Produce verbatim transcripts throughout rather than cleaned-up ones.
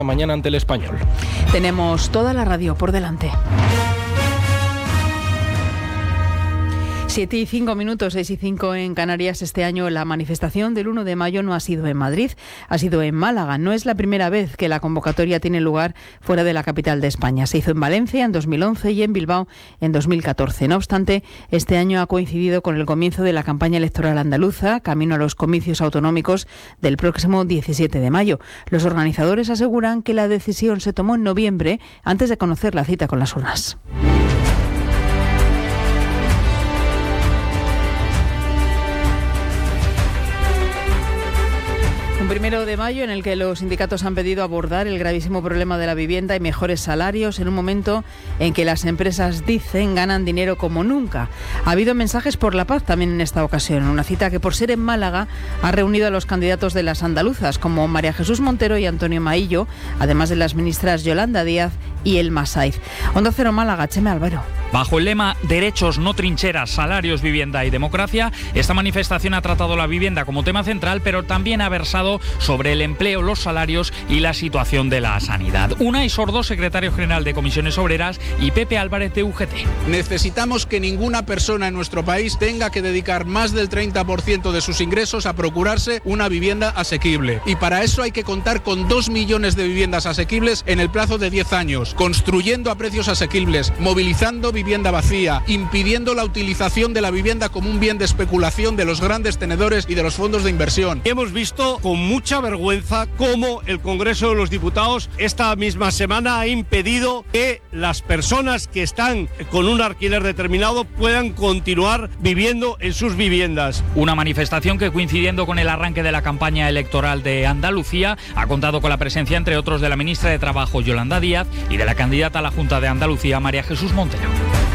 Mañana ante el Español. Tenemos toda la radio por delante. Siete y cinco minutos, seis y cinco en Canarias. Este año la manifestación del uno de mayo no ha sido en Madrid, ha sido en Málaga. No es la primera vez que la convocatoria tiene lugar fuera de la capital de España. Se hizo en Valencia en dos mil once y en Bilbao en dos mil catorce. No obstante, este año ha coincidido con el comienzo de la campaña electoral andaluza, camino a los comicios autonómicos del próximo diecisiete de mayo. Los organizadores aseguran que la decisión se tomó en noviembre, antes de conocer la cita con las urnas. Un primero de mayo en el que los sindicatos han pedido abordar el gravísimo problema de la vivienda y mejores salarios en un momento en que las empresas dicen ganan dinero como nunca. Ha habido mensajes por la paz también en esta ocasión, una cita que por ser en Málaga ha reunido a los candidatos de las andaluzas como María Jesús Montero y Antonio Maillo, además de las ministras Yolanda Díaz y Elma Saiz. Onda Cero Málaga, Cheme Albero. Bajo el lema Derechos, no trincheras, salarios, vivienda y democracia, esta manifestación ha tratado la vivienda como tema central, pero también ha versado sobre el empleo, los salarios y la situación de la sanidad. Unai Sordo, secretario general de Comisiones Obreras, y Pepe Álvarez de U G T. Necesitamos que ninguna persona en nuestro país tenga que dedicar más del treinta por ciento de sus ingresos a procurarse una vivienda asequible. Y para eso hay que contar con dos millones de viviendas asequibles en el plazo de diez años, construyendo a precios asequibles, movilizando vivienda vacía, impidiendo la utilización de la vivienda como un bien de especulación de los grandes tenedores y de los fondos de inversión. Hemos visto con mucha vergüenza cómo el Congreso de los Diputados esta misma semana ha impedido que las personas que están con un alquiler determinado puedan continuar viviendo en sus viviendas. Una manifestación que, coincidiendo con el arranque de la campaña electoral de Andalucía, ha contado con la presencia, entre otros, de la ministra de Trabajo, Yolanda Díaz, y de la candidata a la Junta de Andalucía, María Jesús Montero.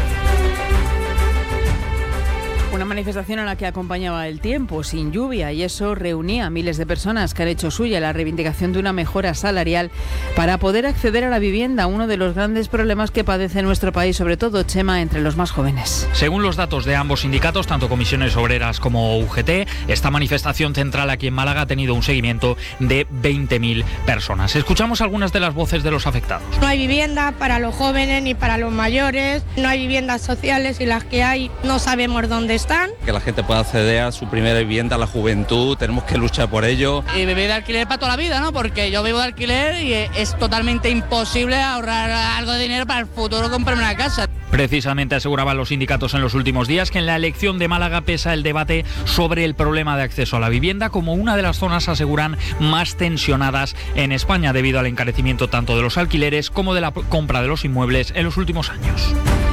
Una manifestación a la que acompañaba el tiempo, sin lluvia, y eso reunía a miles de personas que han hecho suya la reivindicación de una mejora salarial para poder acceder a la vivienda, uno de los grandes problemas que padece nuestro país, sobre todo, Chema, entre los más jóvenes. Según los datos de ambos sindicatos, tanto Comisiones Obreras como U G T, esta manifestación central aquí en Málaga ha tenido un seguimiento de veinte mil personas. Escuchamos algunas de las voces de los afectados. No hay vivienda para los jóvenes ni para los mayores, no hay viviendas sociales y las que hay no sabemos dónde están. Que la gente pueda acceder a su primera vivienda, la juventud, tenemos que luchar por ello. Y vivir de alquiler para toda la vida, ¿no? Porque yo vivo de alquiler y es totalmente imposible ahorrar algo de dinero para el futuro comprarme una casa. Precisamente aseguraban los sindicatos en los últimos días que en la elección de Málaga pesa el debate sobre el problema de acceso a la vivienda como una de las zonas, aseguran, más tensionadas en España debido al encarecimiento tanto de los alquileres como de la compra de los inmuebles en los últimos años.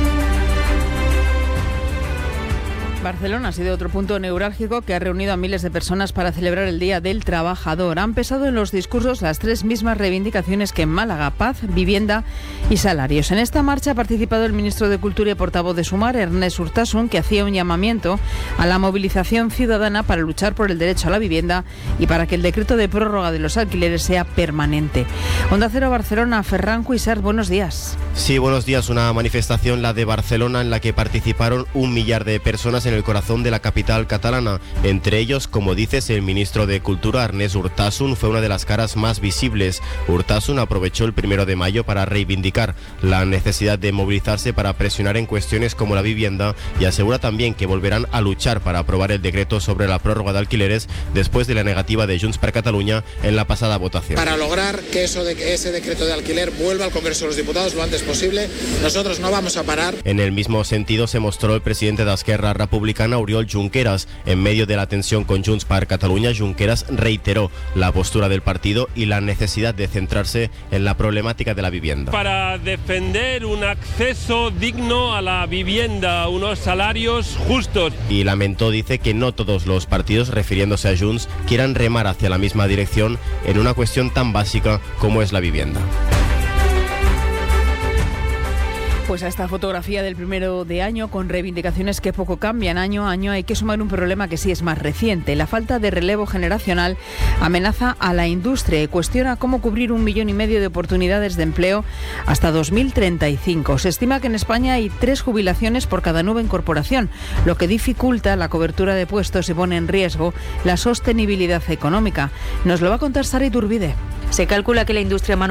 Barcelona ha sido otro punto neurálgico que ha reunido a miles de personas para celebrar el Día del Trabajador. Han pesado en los discursos las tres mismas reivindicaciones que en Málaga: paz, vivienda y salarios. En esta marcha ha participado el ministro de Cultura y portavoz de Sumar, Ernest Urtasun, que hacía un llamamiento a la movilización ciudadana para luchar por el derecho a la vivienda y para que el decreto de prórroga de los alquileres sea permanente. Onda Cero Barcelona, Ferran Cuisart, buenos días. Sí, buenos días. Una manifestación, la de Barcelona, en la que participaron un millar de personas en el corazón de la capital catalana. Entre ellos, como dices, el ministro de Cultura, Ernest Urtasun, fue una de las caras más visibles. Urtasun aprovechó el primero de mayo para reivindicar la necesidad de movilizarse para presionar en cuestiones como la vivienda y asegura también que volverán a luchar para aprobar el decreto sobre la prórroga de alquileres después de la negativa de Junts per Catalunya en la pasada votación. Para lograr que, eso de, que ese decreto de alquiler vuelva al Congreso de los Diputados lo antes posible, nosotros no vamos a parar. En el mismo sentido se mostró el presidente de Esquerra Republicana, Oriol Junqueras. En medio de la tensión con Junts per Catalunya, Junqueras reiteró la postura del partido y la necesidad de centrarse en la problemática de la vivienda. Para defender un acceso digno a la vivienda, unos salarios justos. Y lamentó, dice, que no todos los partidos, refiriéndose a Junts, quieran remar hacia la misma dirección en una cuestión tan básica como es la vivienda. Pues a esta fotografía del primero de año, con reivindicaciones que poco cambian año a año, hay que sumar un problema que sí es más reciente. La falta de relevo generacional amenaza a la industria y cuestiona cómo cubrir un millón y medio de oportunidades de empleo hasta dos mil treinta y cinco. Se estima que en España hay tres jubilaciones por cada nueva incorporación, lo que dificulta la cobertura de puestos y pone en riesgo la sostenibilidad económica. Nos lo va a contar Sara Iturbide. Se calcula que la industria